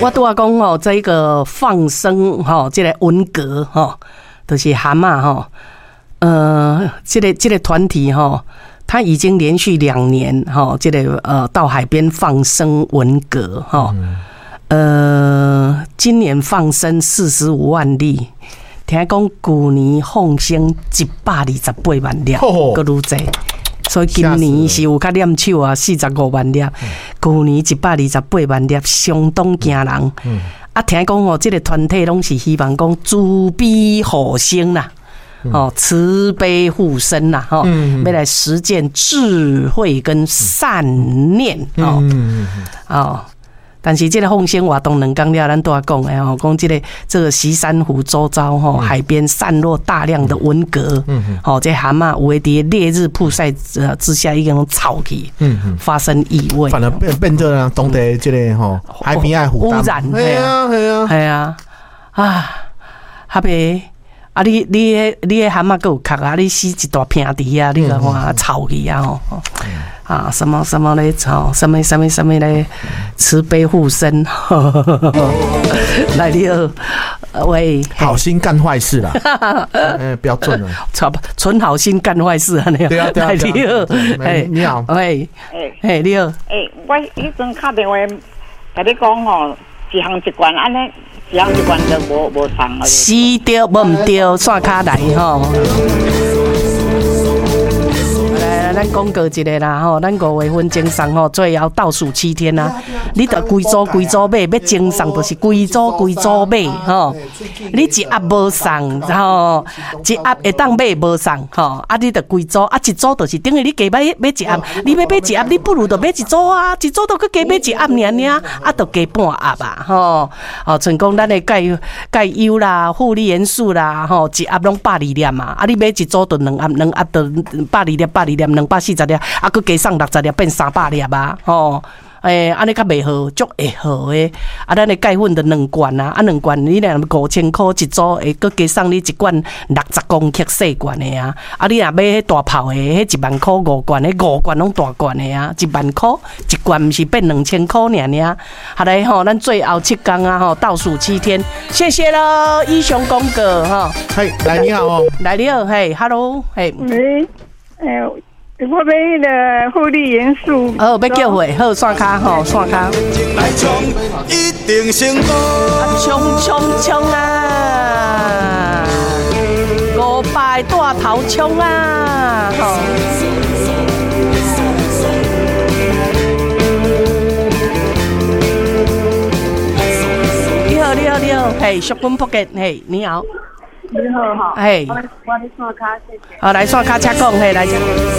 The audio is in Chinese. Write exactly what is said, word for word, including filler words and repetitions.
我拄仔讲吼，这个放生吼，这个文革吼，就是蛤蟆吼，呃，这个这个团体吼，他已经连续两年吼，这个呃到海边放生文革吼，呃，今年放生四十五万粒，听讲去年放生一百二十八万粒，搁愈济。所以今年是有较念手啊，四十五万粒，去年一百二十八万粒，相当惊人。嗯、啊，听讲哦，这个团体拢是希望讲慈悲护生啦，嗯、哦，慈悲护生啦，哈、哦，嗯、要来实践智慧跟善念哦，嗯、哦。但是这个放生活动两天了，咱都要讲的吼，讲这个这个西山湖周遭吼，海边散落大量的文革，嗯，吼，这蛤蟆有的伫烈日曝晒之下，一种臭气，嗯，发生异味， 反而变变做啦，当地这个吼海边爱污染， 系啊系啊系啊啊，哈贝。啊！你你迄你迄蛤蟆还有壳啊！你死一大片地啊！你个看臭去啊！吼啊！什么什么咧？吼什么什么什么咧？慈悲护身，来了喂！ 好心干坏事啦！哎，标准了， 错不？存好心干坏事啊！ 对啊对啊！ 你好， 哎你好， 喂，哎你好， 哎我迄阵打电话甲你讲吼，一项一关安尼。一项一关都无无送啊！ 是对，无唔对，线卡来吼。来，咱讲过一个啦吼，咱五月份精送吼，最后倒数七天啊！你得规组规组买，要精送就是规组规组买吼。你一盒无送，然后一盒会当买无送吼，啊你得规组啊一组就是等于你加买买一盒，你要买一盒，你不如就买一组啊，一组都去加买一盒尔尔，啊就加半盒啊吼。哦，像讲咱的钙钙优啦、负离元素啦吼，一盒拢百二粒嘛，啊你买一组就两盒，两盒就百二粒，百二粒两百四十粒，啊佮加送六十粒变三百粒啊吼。诶，安尼较袂好，足会好诶。啊，咱的钙粉就两罐啊，啊两罐你若五千块一组，会佮加送你一罐六十公克细罐的啊。啊，你若买迄大泡的，迄一万块五罐的，五罐拢大罐的啊，一万块一罐，毋是变两千块尔尔。好来吼，咱最后七天啊吼，倒数七天，谢谢咯，以上公告吼。 嘿，来你好哦， 来你好，嘿 ，hello， 嘿。 喂，诶。我买迄个负离元素， 哦，要叫回，好线卡吼，线卡。来冲，一定成功！啊，冲冲冲啊！五百大头冲啊！吼。你好，你好，你好，嘿，淑君仆嘅，嘿，你好。 你好哈。 嘿。 我我来刷卡，谢谢。 好，来刷卡，请讲，嘿，来。